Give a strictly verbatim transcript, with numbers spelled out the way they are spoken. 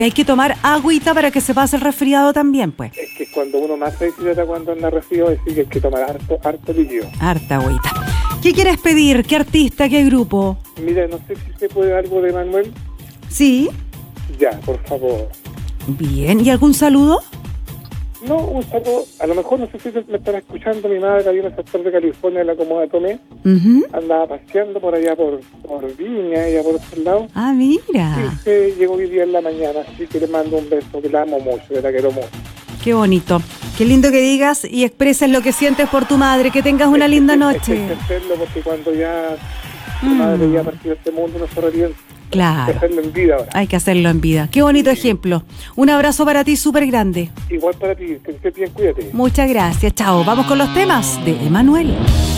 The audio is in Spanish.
Hay que tomar agüita para que se pase el resfriado también, pues. Es que cuando uno más se deshidrata cuando anda resfriado, es decir que hay que tomar harto, harto líquido. Harta agüita. ¿Qué quieres pedir? ¿Qué artista? ¿Qué grupo? Mira, no sé si se puede algo de Manuel. Sí. Ya, por favor. Bien. ¿Y algún saludo? No, un saludo. A lo mejor no sé si me estará escuchando mi madre, había un sector de California, la Comoda Tomé. Uh-huh. Andaba paseando por allá por, por Viña, allá por otro lado. Ah, mira. Y se llegó hoy día en la mañana, así que le mando un beso, que la amo mucho, que la quiero mucho. Qué bonito. Qué lindo que digas y expreses lo que sientes por tu madre. Que tengas una es linda que, noche. Es que hay que hacerlo porque cuando ya tu Mm. madre ya partió de este mundo, no se arrepiente. Claro. Hay que hacerlo en vida ahora. Hay que hacerlo en vida. Qué bonito ejemplo. Un abrazo para ti súper grande. Igual para ti, que estés bien, cuídate. Muchas gracias. Chao. Vamos con los temas de Emanuel.